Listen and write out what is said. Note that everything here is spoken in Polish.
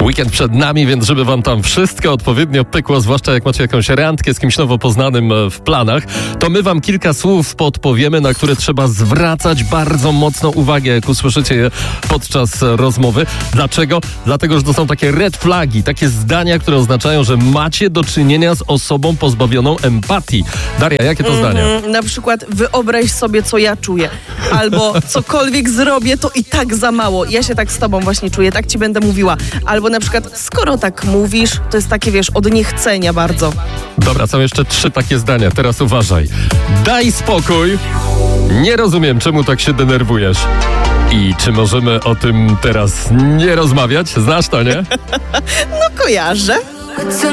Weekend przed nami, więc żeby wam tam wszystko odpowiednio pykło, zwłaszcza jak macie jakąś randkę z kimś nowo poznanym w planach, to my wam kilka słów podpowiemy, na które trzeba zwracać bardzo mocno uwagę, jak usłyszycie je podczas rozmowy. Dlaczego? Dlatego, że to są takie red flagi, takie zdania, które oznaczają, że macie do czynienia z osobą pozbawioną empatii. Daria, jakie to zdania? Na przykład wyobraź sobie, co ja czuję. Albo cokolwiek zrobię, to i tak za mało. Ja się tak z tobą właśnie czuję, tak ci będę mówiła. Albo na przykład, skoro tak mówisz, to jest takie, wiesz, od niechcenia bardzo. Dobra, są jeszcze 3 takie zdania. Teraz uważaj. Daj spokój. Nie rozumiem, czemu tak się denerwujesz. I czy możemy o tym teraz nie rozmawiać? Znasz to, nie? No kojarzę.